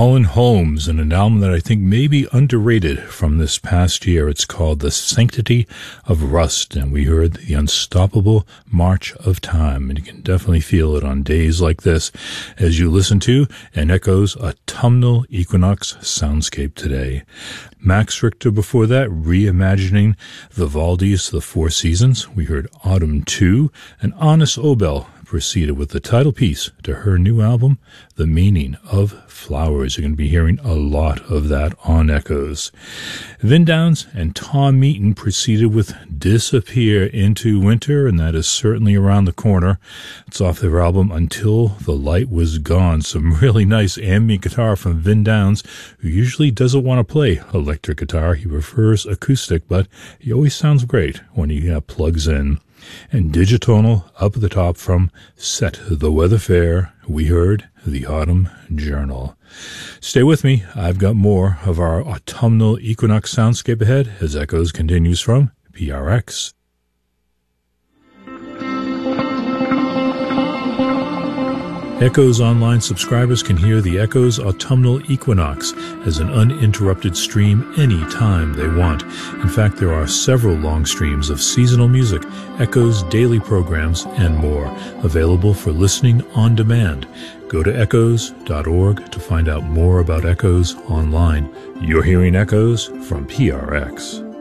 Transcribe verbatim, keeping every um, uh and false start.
Fallen Homes, and an album that I think may be underrated from this past year. It's called The Sanctity of Rust, and we heard The Unstoppable March of Time, and you can definitely feel it on days like this as you listen to an Echoes Autumnal Equinox soundscape today. Max Richter before that, reimagining Vivaldi's The Four Seasons. We heard Autumn two, and Anis Obel proceeded with the title piece to her new album, The Meaning of Flowers. You're going to be hearing a lot of that on Echoes. Vin Downs and Tom Meaton proceeded with Disappear into Winter, and that is certainly around the corner. It's off their album Until the Light Was Gone. Some really nice ambient guitar from Vin Downs, who usually doesn't want to play electric guitar. He prefers acoustic, but he always sounds great when he uh, plugs in. And Digitonal up at the top from Set the Weather Fair, we heard The Autumn Journal. Stay with me. I've got more of our autumnal equinox soundscape ahead as Echoes continues from P R X. Echoes Online subscribers can hear the Echoes Autumnal Equinox as an uninterrupted stream anytime they want. In fact, there are several long streams of seasonal music, Echoes daily programs, and more available for listening on demand. Go to echoes dot org to find out more about Echoes Online. You're hearing Echoes from P R X.